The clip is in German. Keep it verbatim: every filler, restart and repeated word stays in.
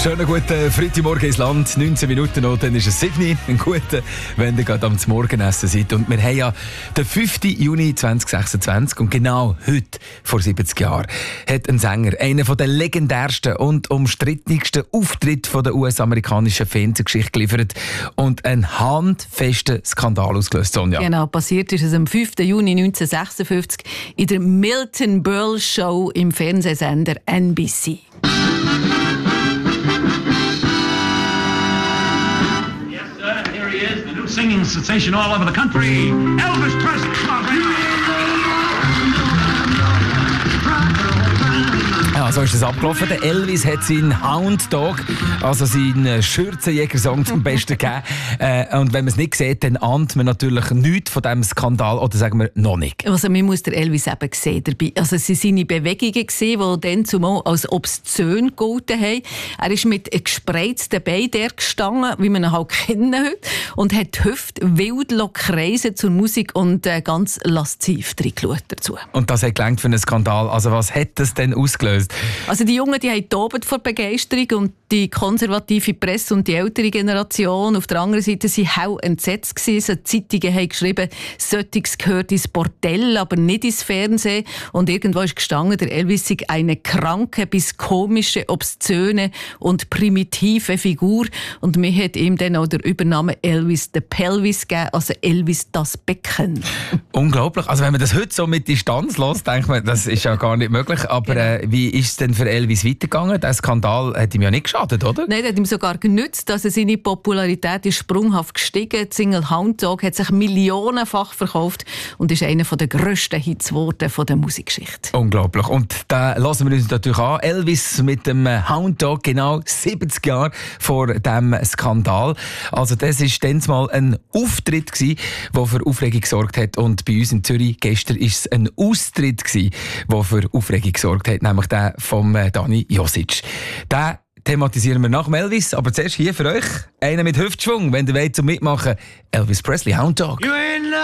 Schönen guten Freitagmorgen ins Land, neunzehn Minuten noch, dann ist es sieben. Ein guter, wenn ihr gerade am Morgenessen seid. Und wir haben ja den fünften Juni zweitausendsechsundzwanzig und genau heute, vor siebzig Jahren, hat ein Sänger einen der legendärsten und umstrittensten Auftritte der U S-amerikanischen Fernsehgeschichte geliefert und einen handfesten Skandal ausgelöst, Sonja. Genau, passiert ist es am fünften Juni neunzehnhundertsechsundfünfzig in der Milton Berle Show im Fernsehsender N B C. Singing sensation all over the country, Elvis Presley. Ja, so ist es abgelaufen. Der Elvis hat seinen Hound Dog, also seinen Schürzenjäger-Song zum Besten gegeben. Äh, und wenn man es nicht sieht, dann ahnt man natürlich nichts von diesem Skandal, oder sagen wir noch nicht. Also man muss der Elvis eben sehen dabei. Also es waren seine Bewegungen, die dann zumal als obszön gegolten haben. Er ist mit gespreizten Beinen der gestanden, wie man ihn halt kennen heute, und hat die Hüfte wild kreisen zur Musik und äh, ganz lasziv reingeschaut dazu. Und das hat gelangt für einen Skandal. Also was hat das denn ausgelöst? Also die Jungen, die haben tobt vor Begeisterung und die konservative Presse und die ältere Generation auf der anderen Seite waren hell entsetzt gewesen. Die Zeitungen haben geschrieben, «Solches gehört ins Bordell, aber nicht ins Fernsehen». Und irgendwo ist gestanden, der Elvis sei eine kranke bis komische, obszöne und primitive Figur. Und mir hat ihm dann auch der Übername Elvis the Pelvis gegeben, also Elvis das Becken. Unglaublich. Also wenn man das heute so mit Distanz lässt, denkt man, das ist ja gar nicht möglich. Aber äh, wie ist es denn für Elvis weitergegangen? Der Skandal hat ihm ja nicht geschadet, oder? Nein, der hat ihm sogar genützt. Also seine Popularität ist sprunghaft gestiegen. Die Single «Hound Dog» hat sich millionenfach verkauft und ist einer der grössten Hits geworden von der Musikgeschichte. Unglaublich. Und da lassen wir uns natürlich an. Elvis mit dem «Hound Dog», genau siebzig Jahre vor dem Skandal. Also das war dann mal ein Auftritt, der für Aufregung gesorgt hat. Und bei uns in Zürich gestern war es ein Austritt, der für Aufregung gesorgt hat, nämlich der von Dani Josic. Den thematisieren wir nach dem Elvis, aber zuerst hier für euch einen mit Hüftschwung, wenn ihr wollt zum Mitmachen. Elvis Presley, «Hound Dog».